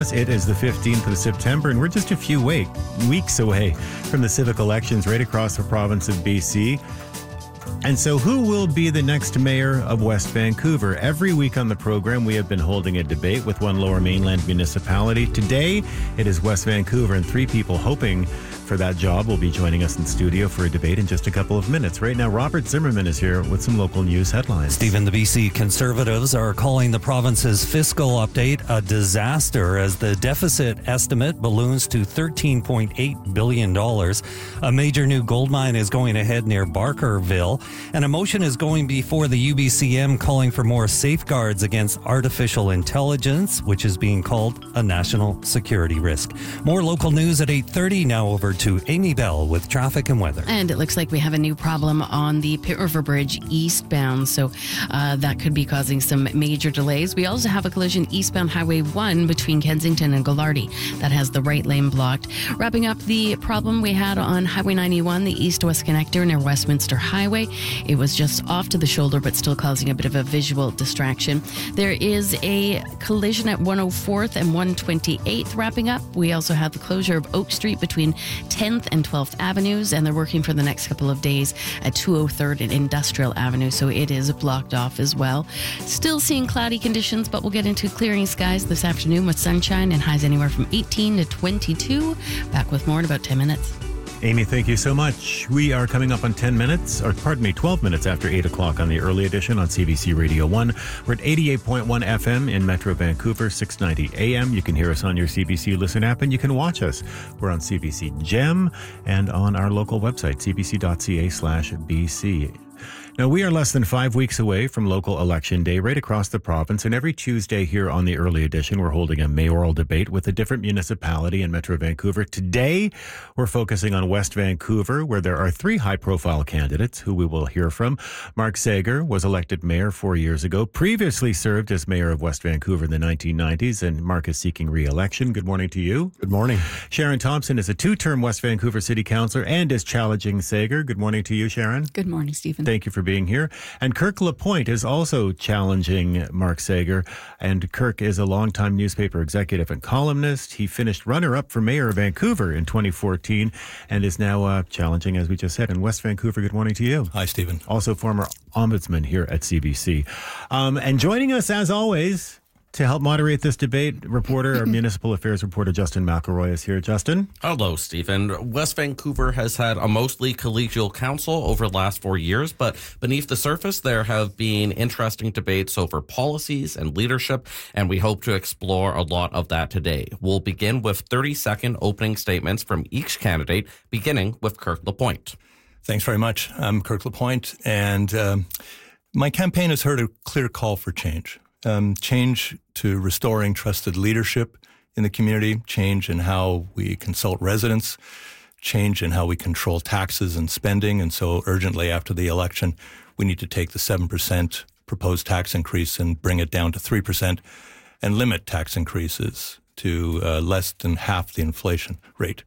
Yes, it is the 15th of September, and we're just a few weeks away from the civic elections right across the province of BC. And so who will be the next mayor of West Vancouver? Every week on the program, we have been holding a debate with one Lower Mainland municipality. Today, it is West Vancouver, and three people hoping for that job will be joining us in studio for a debate in just a couple of minutes. Right now, Robert Zimmerman is here with some local news headlines. Stephen, the BC Conservatives are calling the province's fiscal update a disaster as the deficit estimate balloons to $13.8 billion. A major new gold mine is going ahead near Barkerville, and a motion is going before the UBCM calling for more safeguards against artificial intelligence, which is being called a national security risk. More local news at 8:30. Now over to Amy Bell with traffic and weather. And it looks like we have a new problem on the Pitt River Bridge eastbound, so that could be causing some major delays. We also have a collision eastbound Highway 1 between Kensington and Gallardi that has the right lane blocked. Wrapping up the problem we had on Highway 91, the east-west connector near Westminster Highway. It was just off to the shoulder, but still causing a bit of a visual distraction. There is a collision at 104th and 128th wrapping up. We also have the closure of Oak Street between 10th and 12th Avenues, and they're working for the next couple of days at 203rd and Industrial Avenue, so it is blocked off as well. Still seeing cloudy conditions, but we'll get into clearing skies this afternoon with sunshine and highs anywhere from 18 to 22. Back with more in about 10 minutes. Amy, thank you so much. We are coming up on 12 minutes after 8 o'clock on the early edition on CBC Radio 1. We're at 88.1 FM in Metro Vancouver, 690 AM. You can hear us on your CBC Listen app, and you can watch us. We're on CBC Gem and on our local website, cbc.ca/BC. Now, we are less than 5 weeks away from local election day right across the province, and every Tuesday here on the early edition, we're holding a mayoral debate with a different municipality in Metro Vancouver. Today, we're focusing on West Vancouver, where there are three high-profile candidates who we will hear from. Mark Sager was elected mayor 4 years ago, previously served as mayor of West Vancouver in the 1990s, and Mark is seeking re-election. Good morning to you. Good morning. Sharon Thompson is a two-term West Vancouver City Councillor and is challenging Sager. Good morning to you, Sharon. Good morning, Stephen. Thank you for being here. And Kirk Lapointe is also challenging Mark Sager. And Kirk is a longtime newspaper executive and columnist. He finished runner-up for mayor of Vancouver in 2014 and is now challenging, as we just said, in West Vancouver. Good morning to you. Hi, Stephen. Also former ombudsman here at CBC. And joining us, as always, to help moderate this debate, our municipal affairs reporter, Justin McElroy, is here. Justin? Hello, Stephen. West Vancouver has had a mostly collegial council over the last 4 years, but beneath the surface, there have been interesting debates over policies and leadership, and we hope to explore a lot of that today. We'll begin with 30-second opening statements from each candidate, beginning with Kirk Lapointe. Thanks very much. I'm Kirk Lapointe, and my campaign has heard a clear call for change. Change to restoring trusted leadership in the community, change in how we consult residents, change in how we control taxes and spending. And so urgently after the election, we need to take the 7% proposed tax increase and bring it down to 3% and limit tax increases to less than half the inflation rate.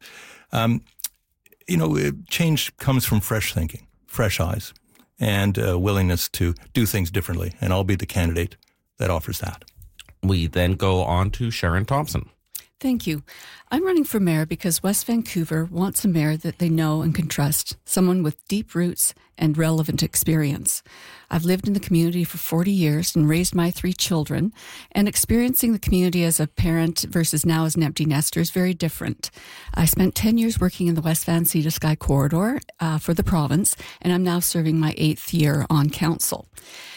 Change comes from fresh thinking, fresh eyes, and willingness to do things differently. And I'll be the candidate that offers that. We then go on to Sharon Thompson. Thank you. I'm running for mayor because West Vancouver wants a mayor that they know and can trust, someone with deep roots and relevant experience. I've lived in the community for 40 years and raised my 3 children, and experiencing the community as a parent versus now as an empty nester is very different. I spent 10 years working in the West Van Sea to Sky corridor for the province, and I'm now serving my 8th year on council.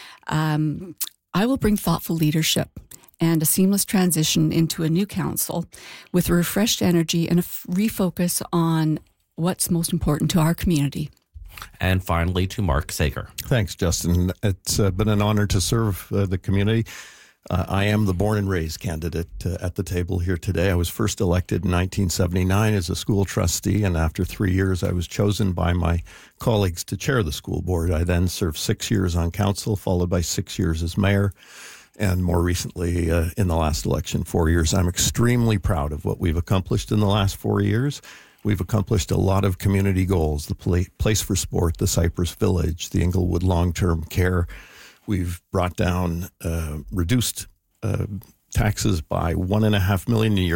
I will bring thoughtful leadership and a seamless transition into a new council with refreshed energy and a refocus on what's most important to our community. And finally to Mark Sager. Thanks, Justin. It's been an honor to serve the community. I am the born and raised candidate at the table here today. I was first elected in 1979 as a school trustee, and after 3 years, I was chosen by my colleagues to chair the school board. I then served 6 years on council, followed by 6 years as mayor, and more recently, in the last election, 4 years. I'm extremely proud of what we've accomplished in the last 4 years. We've accomplished a lot of community goals, the Place for Sport, the Cypress Village, the Inglewood Long-Term Care. We've brought down, reduced taxes by $1.5 million a year.